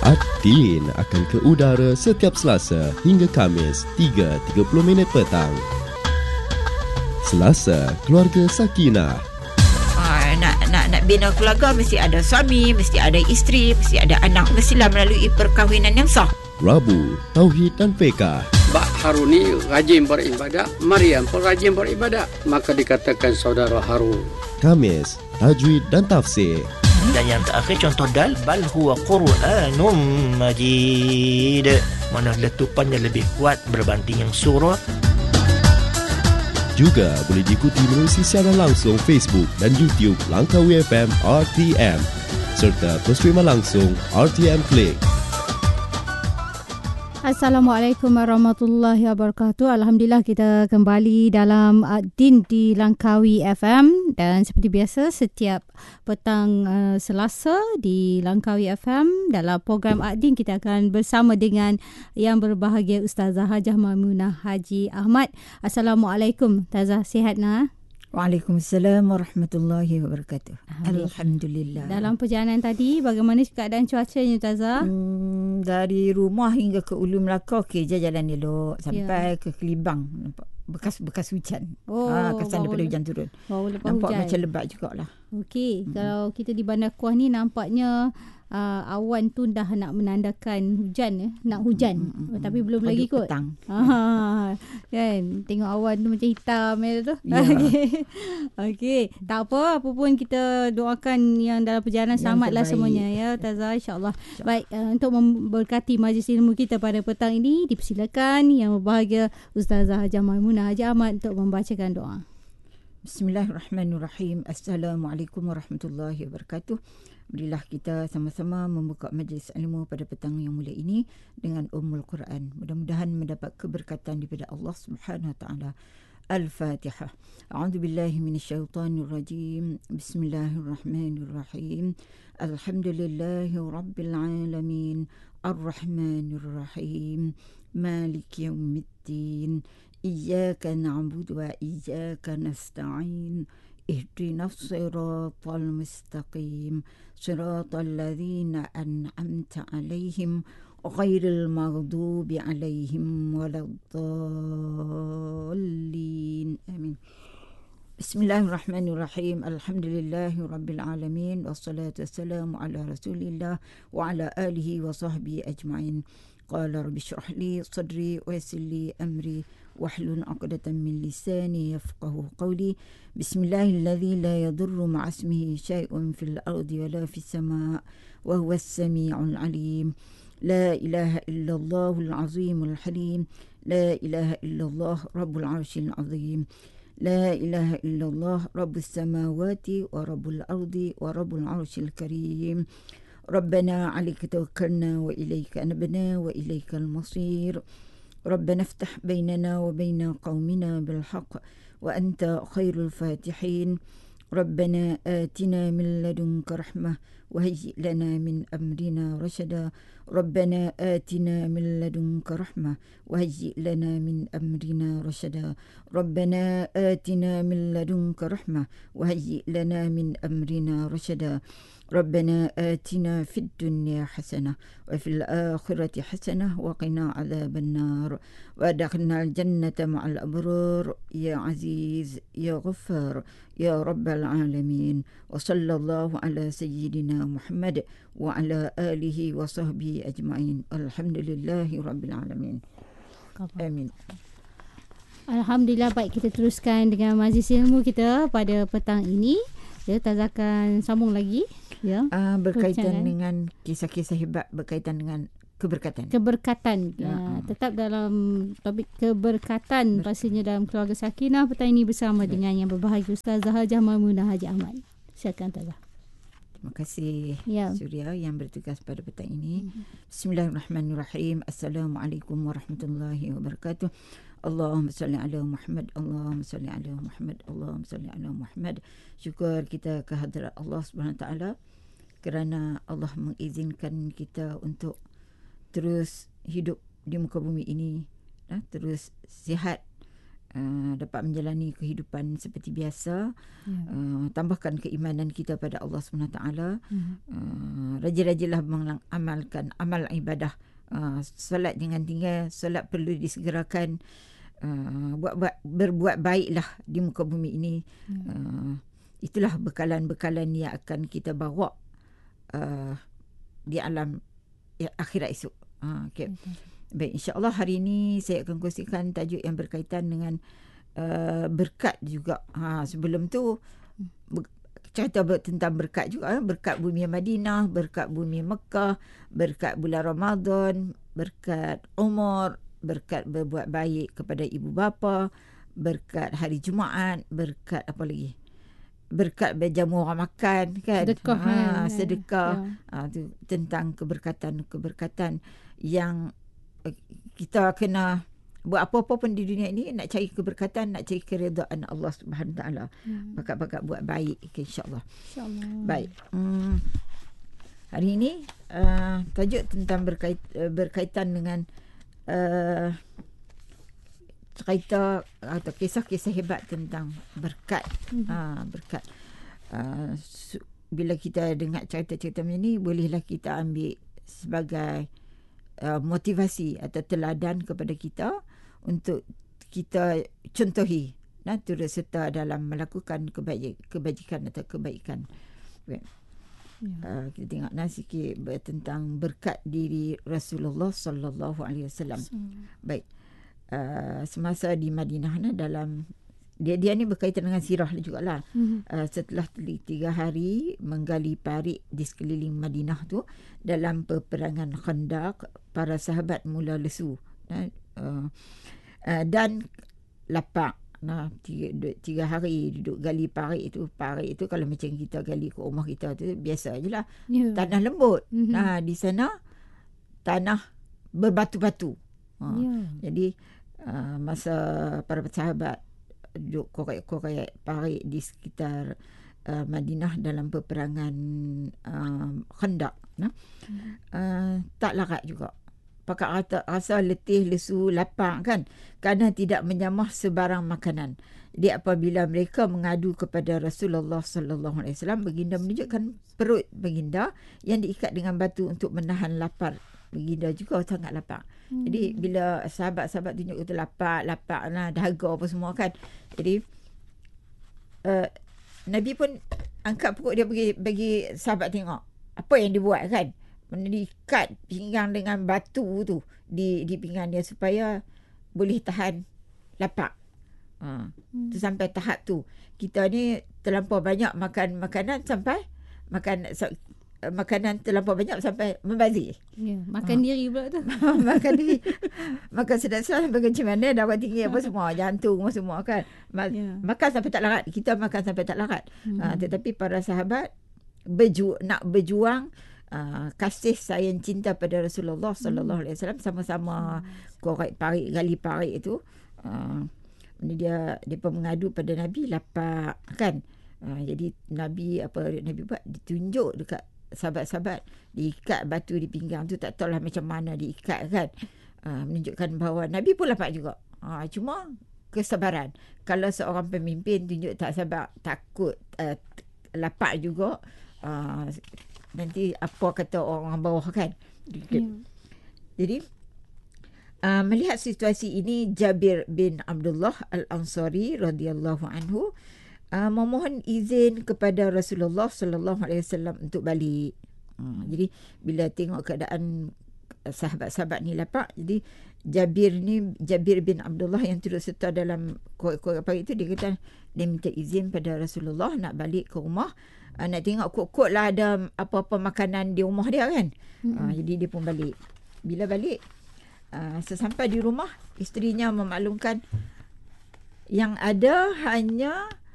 Adin akan ke udara setiap Selasa hingga Khamis 3.30 petang. Selasa, Keluarga Sakinah. Nak bina keluarga mesti ada suami, mesti ada isteri, mesti ada anak, mestilah melalui perkahwinan yang sah. Rabu, Tauhid dan Fiqh. Mbak Haruni rajin beribadah, Maryam pun rajin beribadah, maka dikatakan saudara Harun. Khamis, Tajwid dan Tafsir. Dan yang terakhir contoh dal, bal huwa Qur'anum Majid, mana letupannya lebih kuat berbanding yang surah. Juga boleh diikuti melalui siaran langsung Facebook dan YouTube Langkawi FM RTM serta berstream langsung RTM Click. Assalamualaikum warahmatullahi wabarakatuh. Alhamdulillah kita kembali dalam Din di Langkawi FM, dan seperti biasa setiap petang Selasa di Langkawi FM dalam program Din kita akan bersama dengan yang berbahagia Ustazah Hajah Maimunah Haji Ahmad. Assalamualaikum Ustazah, sihat nak? Waalaikumsalam warahmatullahi wabarakatuh. Alhamdulillah. Dalam perjalanan tadi bagaimana keadaan cuacanya Ustazah? Dari rumah hingga ke Ulu Melaka, okey je, jalan elok sampai ke Kelibang, nampak bekas hujan. Kesan daripada hujan turun. Nampak hujan. Macam lebat jugalah. Okey, kalau kita di Bandar Kuah ni nampaknya awan tu dah nak menandakan hujan, nak hujan. Tapi belum lagi kot. Kan, tengok awan tu macam hitam tu. Ya. Okey, tak apa pun kita doakan yang dalam perjalanan selamatlah semuanya ya Ustazah, insya-Allah. Baik, untuk memberkati majlis ilmu kita pada petang ini, dipersilakan yang berbahagia Ustazah Hajah Maimunah Haji Ahmad untuk membacakan doa. Bismillahirrahmanirrahim. Assalamualaikum warahmatullahi wabarakatuh. Marilah kita sama-sama membuka majlis ilmu pada petang yang mulia ini dengan Ummul Quran. Mudah-mudahan mendapat keberkatan daripada Allah Subhanahu wa taala. Al-Fatihah. A'udzu billahi minasyaitonir rajim. Bismillahirrahmanirrahim. Alhamdulillahi rabbil alamin. Ar-Rahmanir Rahim. Maliki yaumiddin. Iyyaka na'budu wa iyyaka nasta'in. اهدنا الصراط المستقيم صراط الذين أنعمت عليهم غير المغضوب عليهم ولا الضالين آمين. بسم الله الرحمن الرحيم. الحمد لله رب العالمين والصلاة والسلام على رسول الله وعلى آله وصحبه أجمعين. قال رب اشرح لي صدري ويسر لي أمري واحلل عقدة من لساني يفقه قولي. بسم الله الذي لا يضر مع اسمه شيء في الأرض ولا في السماء وهو السميع العليم. لا إله إلا الله العظيم الحليم. لا إله إلا الله رب العرش العظيم. لا إله إلا الله رب السماوات ورب الأرض ورب العرش الكريم. ربنا عليك توكلنا وإليك أنبنا وإليك المصير. ربنا افتح بيننا وبين قومنا بالحق وأنت خير الفاتحين. ربنا آتنا من لدنك رحمة وهيئ لنا من أمرنا رشدا. ربنا آتنا من لدنك رحمة وهيئ لنا من أمرنا رشدا. ربنا آتنا من لدنك رحمة وهيئ لنا من أمرنا رشدا. ربنا آتنا في الدنيا حسنة وفي الآخرة حسنة وقنا عذاب النار وادخلنا الجنة مع الأبرار يا عزيز يا غفار يا رب العالمين. وصلى الله على سيدنا محمد وعلى آله وصحبه أجمعين. الحمد لله رب العالمين. آمين. Alhamdulillah. Baik, kita teruskan dengan majlis ilmu kita pada petang ini. Ya, Ustazah akan sambung lagi ya. Berkaitan dengan kisah-kisah hebat berkaitan dengan keberkatan. Tetap dalam topik keberkatan pastinya dalam keluarga Sakinah. Petang ini bersama dengan yang berbahagia Ustazah Hajah Maimunah Haji Ahmad. Silakan Ustazah. Terima kasih Surya yang bertugas pada petang ini. Bismillahirrahmanirrahim. Assalamualaikum warahmatullahi wabarakatuh. Allahumma salli ala Muhammad, Allahumma salli ala Muhammad, Allahumma salli ala Muhammad. Syukur kita kehadrat Allah Subhanahu Wa Taala kerana Allah mengizinkan kita untuk terus hidup di muka bumi ini, terus sihat dapat menjalani kehidupan seperti biasa. Tambahkan keimanan kita pada Allah SWT. Rajin-rajinlah mengamalkan amal ibadah. Solat jangan tinggal, solat perlu disegerakan. Berbuat baiklah di muka bumi ini. Itulah bekalan-bekalan yang akan kita bawa di alam akhirat esok. Okay. Baik, insya-Allah hari ini saya akan kongsikan tajuk yang berkaitan dengan berkat juga. Sebelum tu cerita tentang berkat juga. Berkat bumi Madinah, berkat bumi Mekah, berkat bulan Ramadan, berkat umur, berkat berbuat baik kepada ibu bapa, berkat hari Jumaat, berkat apa lagi? Berkat berjamu orang makan kan. Sedekah. Tu tentang keberkatan yang kita kena buat apa-apa pun di dunia ini, nak cari keberkatan, nak cari keredaan Allah Subhanahu Wa Taala. Bakat-bakat buat baik, insya-Allah. Baik. Hari ini tajuk tentang berkaitan dengan cerita atau kisah-kisah hebat tentang berkat. Berkat. Bila kita dengar cerita-cerita macam ni, bolehlah kita ambil sebagai motivasi atau teladan kepada kita untuk kita contohi dan turut serta dalam melakukan kebajikan atau kebaikan. Kita tengok sikit tentang berkat diri Rasulullah sallallahu alaihi wasallam. Baik. Semasa di Madinah dalam dia ni berkaitan dengan sirah jugalah. Setelah 3 hari menggali parit di sekeliling Madinah tu dalam peperangan Khandaq, para sahabat mula lesu dan lapar. 3 hari duduk gali parit itu. Parit itu kalau macam kita gali ke rumah kita tu biasa je lah. Tanah lembut. Di sana tanah berbatu-batu. Jadi masa para sahabat duduk korek-korek parit di sekitar Madinah dalam peperangan Khandaq, tak larat juga. Pakat rasa letih, lesu, lapar kan, kerana tidak menjamah sebarang makanan. Jadi apabila mereka mengadu kepada Rasulullah sallallahu alaihi wasallam, baginda menunjukkan perut baginda yang diikat dengan batu untuk menahan lapar. Baginda juga sangat lapar. Jadi bila sahabat-sahabat tunjuk itu lapar lah, dahaga apa semua kan. Jadi Nabi pun angkat perut dia bagi sahabat tengok apa yang dia buat kan. Mana diikat pinggang dengan batu tu di pinggang dia supaya boleh tahan lapar. Tu sampai tahap tu. Kita ni terlampau banyak makan makanan sampai makanan terlampau banyak sampai membazir. Makan diri pula tu. Makan diri. Makan sedap-sedap sampai macam mana, darah tinggi apa semua, jantung semua kan. Makan sampai tak larat. Kita makan sampai tak larat. Tetapi para sahabat nak berjuang kasih sayang cinta pada Rasulullah sallallahu alaihi wasallam, sama-sama korek parit, gali parit itu. Dia pun mengadu pada Nabi lapar kan. Jadi Nabi buat, ditunjuk dekat sahabat-sahabat, diikat batu di pinggang tu, tak tahulah macam mana diikat kan. Menunjukkan bahawa Nabi pun lapar juga. Cuma kesabaran. Kalau seorang pemimpin tunjuk tak sabar, takut, lapar juga, nanti apa kata orang bawah kan. Jadi melihat situasi ini, Jabir bin Abdullah Al-Ansari radhiyallahu anhu memohon izin kepada Rasulullah sallallahu alaihi wasallam untuk balik. Jadi bila tengok keadaan sahabat-sahabat ni lapar, jadi Jabir bin Abdullah yang turut serta dalam korek-korek parit itu, dia kata dia minta izin pada Rasulullah nak balik ke rumah, nak tengok kot-kot lah ada apa-apa makanan di rumah dia kan. Jadi dia pun balik. Bila balik, sesampai di rumah, isterinya memaklumkan yang ada hanya